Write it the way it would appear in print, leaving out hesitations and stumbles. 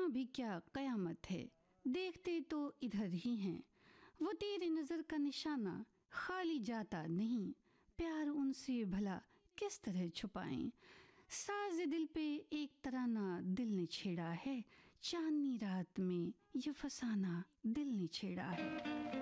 यहाँ भी क्या कयामत है, देखते तो इधर ही हैं। वो तेरी नज़र का निशाना खाली जाता नहीं, प्यार उनसे भला किस तरह छुपाएं। साज दिल पे एक तराना दिल ने छेड़ा है, चांदनी रात में ये फसाना दिल ने छेड़ा है।